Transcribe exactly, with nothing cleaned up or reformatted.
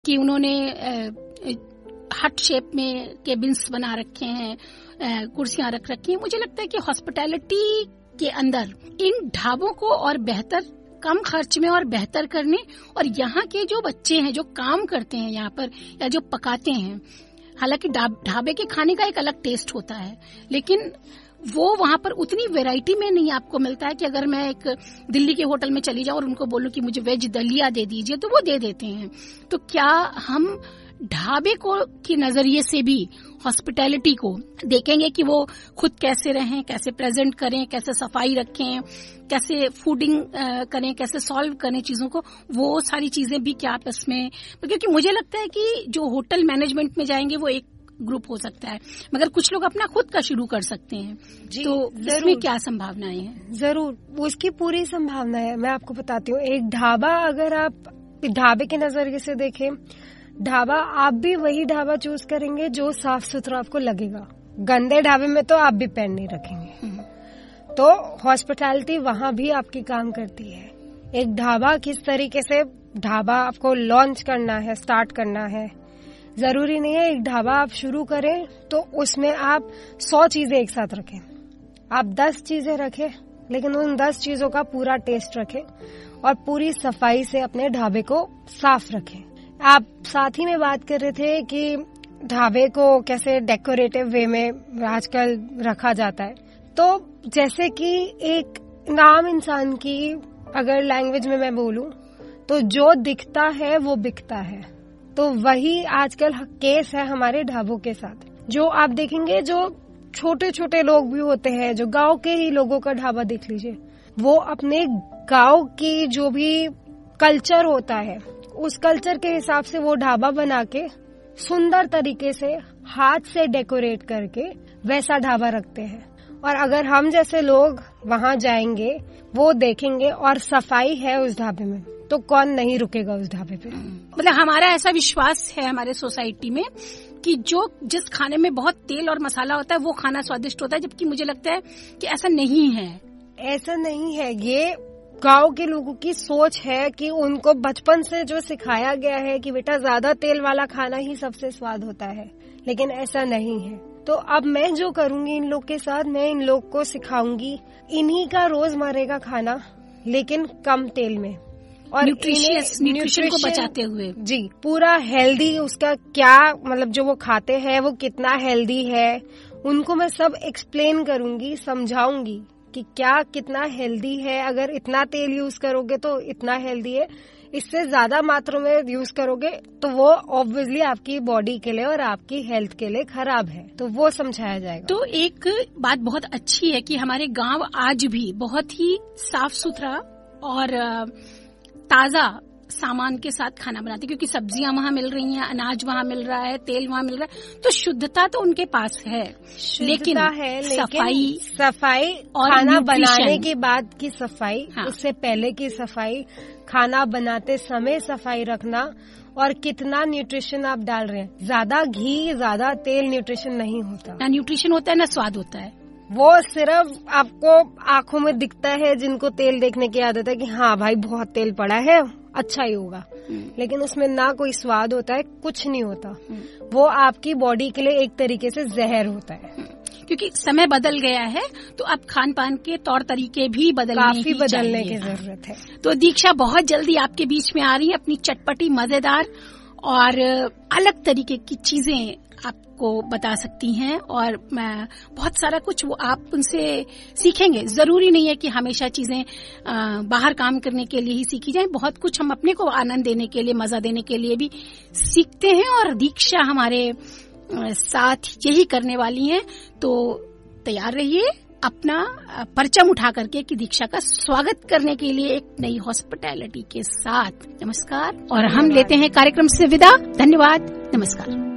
कि उन्होंने हट शेप में केबिन्स बना रखे हैं, कुर्सियां रख रखी हैं। मुझे लगता है कि हॉस्पिटैलिटी के अंदर इन ढाबों को और बेहतर, कम खर्च में और बेहतर करने, और यहाँ के जो बच्चे हैं जो काम करते हैं यहाँ पर या जो पकाते हैं, हालांकि ढाबे के खाने का एक अलग टेस्ट होता है, लेकिन वो वहां पर उतनी वैरायटी में नहीं आपको मिलता है कि अगर मैं एक दिल्ली के होटल में चली जाऊं और उनको बोलूं कि मुझे वेज दलिया दे दीजिए तो वो दे देते हैं। तो क्या हम ढाबे को के नजरिए से भी हॉस्पिटैलिटी को देखेंगे कि वो खुद कैसे रहें, कैसे प्रेजेंट करें, कैसे सफाई रखें, कैसे फूडिंग करें, कैसे सॉल्व करें चीजों को, वो सारी चीजें भी क्या आपस में, क्योंकि मुझे लगता है कि जो होटल मैनेजमेंट में जाएंगे वो एक ग्रुप हो सकता है, मगर कुछ लोग अपना खुद का शुरू कर सकते हैं। जी, तो इसमें क्या संभावनाएं हैं? जरूर, उसकी पूरी संभावना है। मैं आपको बताती हूँ, एक ढाबा अगर आप ढाबे के नजरिए से देखें, ढाबा आप भी वही ढाबा चूज करेंगे जो साफ सुथरा आपको लगेगा। गंदे ढाबे में तो आप भी पैर नहीं रखेंगे। तो हॉस्पिटैलिटी वहां भी आपकी काम करती है। एक ढाबा किस तरीके से ढाबा आपको लॉन्च करना है, स्टार्ट करना है, जरूरी नहीं है एक ढाबा आप शुरू करें तो उसमें आप सौ चीजें एक साथ रखें। आप दस चीजें रखें, लेकिन उन दस चीजों का पूरा टेस्ट रखें और पूरी सफाई से अपने ढाबे को साफ रखें। आप साथ ही में बात कर रहे थे कि ढाबे को कैसे डेकोरेटिव वे में आजकल रखा जाता है। तो जैसे कि एक नाम इंसान की अगर लैंग्वेज में मैं बोलूं तो जो दिखता है वो बिकता है। तो वही आजकल केस है हमारे ढाबों के साथ। जो आप देखेंगे, जो छोटे छोटे लोग भी होते हैं, जो गांव के ही लोगों का ढाबा देख लीजिए, वो अपने गांव की जो भी कल्चर होता है उस कल्चर के हिसाब से वो ढाबा बना के सुंदर तरीके से हाथ से डेकोरेट करके वैसा ढाबा रखते हैं। और अगर हम जैसे लोग वहां जाएंगे, वो देखेंगे और सफाई है उस ढाबे में, तो कौन नहीं रुकेगा उस ढाबे पे। मतलब हमारा ऐसा विश्वास है हमारे सोसाइटी में कि जो जिस खाने में बहुत तेल और मसाला होता है वो खाना स्वादिष्ट होता है, जबकि मुझे लगता है कि ऐसा नहीं है। ऐसा नहीं है, ये गांव के लोगों की सोच है कि उनको बचपन से जो सिखाया गया है कि बेटा ज्यादा तेल वाला खाना ही सबसे स्वाद होता है, लेकिन ऐसा नहीं है। तो अब मैं जो करूंगी इन लोग के साथ, मैं इन लोग को सिखाऊंगी इन्हीं का रोजमर्रे का खाना, लेकिन कम तेल में और न्यूट्रिशियस न्यूट्रिशन को बचाते हुए। जी, पूरा हेल्दी, उसका क्या मतलब जो वो खाते हैं वो कितना हेल्दी है, उनको मैं सब एक्सप्लेन करूंगी, समझाऊंगी कि क्या कितना हेल्दी है। अगर इतना तेल यूज करोगे तो इतना हेल्दी है, इससे ज्यादा मात्रा में यूज करोगे तो वो ऑब्वियसली आपकी बॉडी के लिए और आपकी हेल्थ के लिए खराब है। तो वो समझाया जाएगा। तो एक बात बहुत अच्छी है कि हमारे गांव आज भी बहुत ही साफ सुथरा और ताजा सामान के साथ खाना बनाते हैं, क्योंकि सब्जियां वहां मिल रही हैं, अनाज वहां मिल रहा है, तेल वहां मिल रहा है, तो शुद्धता तो उनके पास है, लेकिन है, लेकिन सफाई सफाई और खाना बनाने के बाद की सफाई, हाँ। उससे पहले की सफाई, खाना बनाते समय सफाई रखना, और कितना न्यूट्रिशन आप डाल रहे हैं। ज्यादा घी, ज्यादा तेल न्यूट्रिशन नहीं होता। ना न्यूट्रिशन होता है ना स्वाद होता है। वो सिर्फ आपको आंखों में दिखता है जिनको तेल देखने की आदत है कि हाँ भाई बहुत तेल पड़ा है, अच्छा ही होगा, लेकिन उसमें ना कोई स्वाद होता है, कुछ नहीं होता। वो आपकी बॉडी के लिए एक तरीके से जहर होता है। क्योंकि समय बदल गया है तो अब खान पान के तौर तरीके भी बदलने काफी बदलने की जरूरत है। तो दीक्षा बहुत जल्दी आपके बीच में आ रही है अपनी चटपटी, मजेदार और अलग तरीके की चीजें आपको बता सकती हैं, और मैं बहुत सारा कुछ वो आप उनसे सीखेंगे। जरूरी नहीं है कि हमेशा चीजें बाहर काम करने के लिए ही सीखी जाएं, बहुत कुछ हम अपने को आनंद देने के लिए, मजा देने के लिए भी सीखते हैं, और दीक्षा हमारे साथ यही करने वाली हैं। तो तैयार रहिए अपना परचम उठा करके कि दीक्षा का स्वागत करने के लिए एक नई हॉस्पिटैलिटी के साथ। नमस्कार, और हम लेते हैं कार्यक्रम से विदा। धन्यवाद, नमस्कार।